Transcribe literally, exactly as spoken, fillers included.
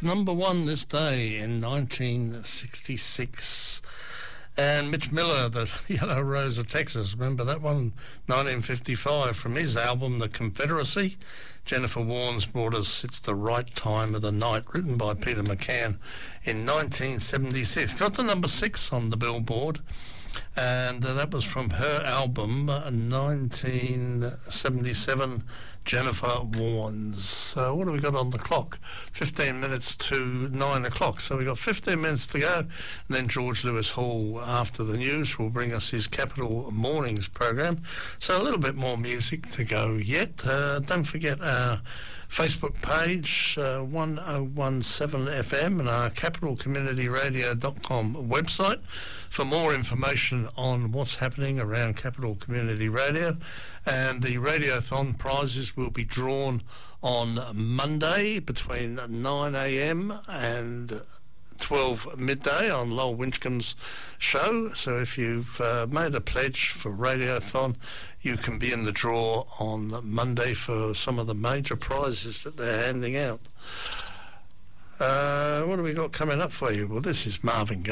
number one this day in nineteen sixty-six. And Mitch Miller, the Yellow Rose of Texas, remember that one, nineteen fifty-five, from his album The Confederacy. Jennifer Warnes brought us It's the Right Time of the Night, written by Peter McCann in nineteen seventy-six. Got to number six on the Billboard, and uh, that was from her album uh, nineteen seventy-seven, Jennifer Warnes. So what have we got on the clock? fifteen minutes to nine o'clock. So we've got fifteen minutes to go, and then George Lewis Hall, after the news, will bring us his Capital Mornings program. So a little bit more music to go yet. Uh, don't forget our Facebook page, uh, one oh one seven F M, and our capital community radio dot com website for more information on what's happening around Capital Community Radio. And the Radiothon prizes will be drawn on Monday between nine a.m. and twelve midday on Lowell Winchcombe's show. So if you've uh, made a pledge for Radiothon, you can be in the draw on Monday for some of the major prizes that they're handing out. Uh, what have we got coming up for you? Well, this is Marvin Gaye.